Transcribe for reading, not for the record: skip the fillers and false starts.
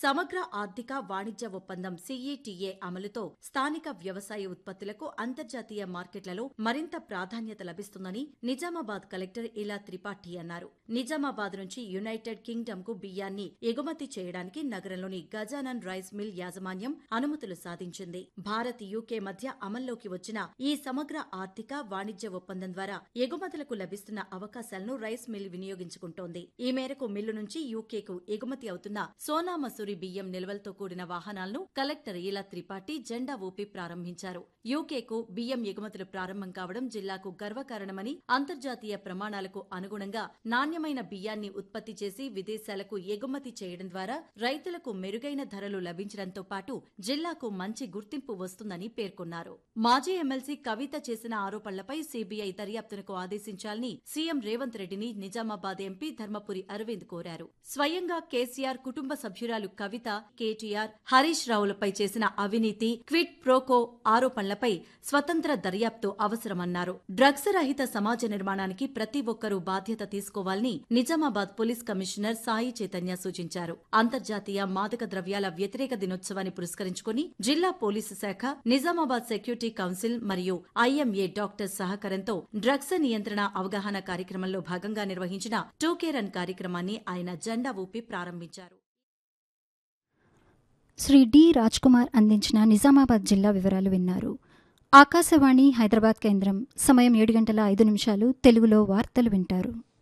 సమగ్ర ఆర్థిక వాణిజ్య ఒప్పందం CETA అమలుతో స్థానిక వ్యవసాయ ఉత్పత్తులకు అంతర్జాతీయ మార్కెట్లలో మరింత ప్రాధాన్యత లభిస్తుందని నిజామాబాద్ కలెక్టర్ ఇలా త్రిపాఠి అన్నారు. నిజామాబాద్ నుంచి యునైటెడ్ కింగ్డమ్ కు బియ్యాన్ని ఎగుమతి చేయడానికి నగరంలోని గజానన్ రైస్ మిల్ యాజమాన్యం అనుమతులు సాధించింది. భారత్ UK మధ్య అమల్లోకి వచ్చిన ఈ సమగ్ర ఆర్థిక వాణిజ్య ఒప్పందం ద్వారా ఎగుమతులకు లభిస్తున్న అవకాశాలను రైస్ మిల్ వినియోగించుకుంటోంది. ఈ మేరకు మిల్లు నుంచి UKకు ఎగుమతి అవుతున్న సోనా మసూరి బియ్యం నిల్వలతో కూడిన వాహనాలను కలెక్టర్ ఇలా త్రిపాఠి జెండా ఊపి ప్రారంభించారు. UKకు బియ్యం ఎగుమతులు ప్రారంభం కావడం జిల్లాకు గర్వకారణమని, అంతర్జాతీయ ప్రమాణాలకు అనుగుణంగా నాణ్యమైన బియ్యాన్ని ఉత్పత్తి చేసి విదేశాలకు ఎగుమతి చేయడం ద్వారా రైతులకు మెరుగైన ధరలు లభించడంతో పాటు జిల్లాకు మంచి గుర్తింపు వస్తుందని పేర్కొన్నారు. మాజీ ఎమ్మెల్సీ కవిత చేసిన ఆరోపణలపై CBI దర్యాప్తునకు ఆదేశించాలని సీఎం రేవంత్ రెడ్డిని నిజామాబాద్ ఎంపీ ధర్మపురి అరవింద్ కోరారు. స్వయంగా కేసీఆర్ కుటుంబ సభ్యురాలు కవిత, కేటీఆర్, హరీష్ రావులపై చేసిన అవినీతి, క్విడ్ ప్రోకో ఆరోపణలపై స్వతంత్ర దర్యాప్తు అవసరమన్నారు. డ్రగ్స్ రహిత సమాజ నిర్మాణానికి ప్రతి ఒక్కరూ బాధ్యత తీసుకోవాలని నిజామాబాద్ పోలీస్ కమిషనర్ సాయి చైతన్య సూచించారు. అంతర్జాతీయ మాదక ద్రవ్యాల వ్యతిరేక దినోత్సవాన్ని పురస్కరించుకుని జిల్లా పోలీసు శాఖ, నిజామాబాద్ సెక్యూరిటీ కౌన్సిల్ మరియు IMA డాక్టర్స్ సహకారంతో డ్రగ్స్ నియంత్రణ అవగాహన కార్యక్రమంలో భాగంగా నిర్వహించిన 2K రన్ కార్యక్రమాన్ని ఆయన జెండా ఊపి ప్రారంభించారు. శ్రీ డి రాజ్కుమార్ అందించిన నిజామాబాద్ జిల్లా వివరాలు విన్నారు. ఆకాశవాణి హైదరాబాద్ కేంద్రం. సమయం 7:05 తెలుగులో వార్తలు వింటారు.